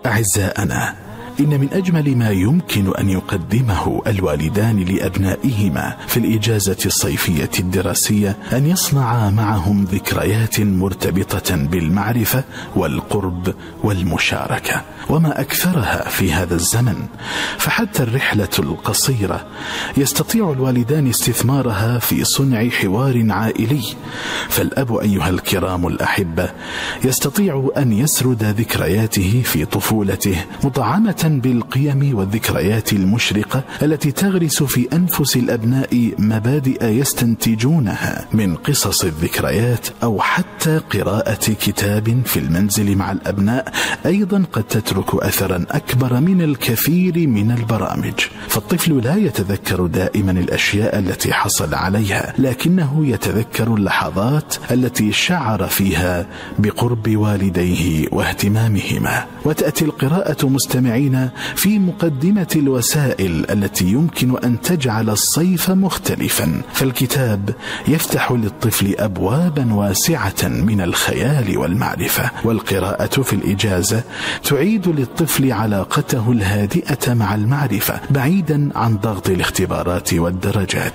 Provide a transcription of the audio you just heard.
أعزائنا، إن من أجمل ما يمكن أن يقدمه الوالدان لأبنائهما في الإجازة الصيفية الدراسية أن يصنع معهم ذكريات مرتبطة بالمعرفة والقرب والمشاركة، وما أكثرها في هذا الزمن. فحتى الرحلة القصيرة يستطيع الوالدان استثمارها في صنع حوار عائلي، فالأب أيها الكرام الأحبة يستطيع أن يسرد ذكرياته في طفولته مطعمة بالقيم والذكريات المشرقة التي تغرس في أنفس الأبناء مبادئ يستنتجونها من قصص الذكريات، أو حتى قراءة كتاب في المنزل مع الأبناء أيضا قد تترك أثرا أكبر من الكثير من البرامج. فالطفل لا يتذكر دائما الأشياء التي حصل عليها، لكنه يتذكر اللحظات التي شعر فيها بقرب والديه واهتمامهما. وتأتي القراءة مستمعين في مقدمة الوسائل التي يمكن أن تجعل الصيف مختلفا، فالكتاب يفتح للطفل أبوابا واسعة من الخيال والمعرفة، والقراءة في الإجازة تعيد للطفل علاقته الهادئة مع المعرفة بعيدا عن ضغط الاختبارات والدرجات.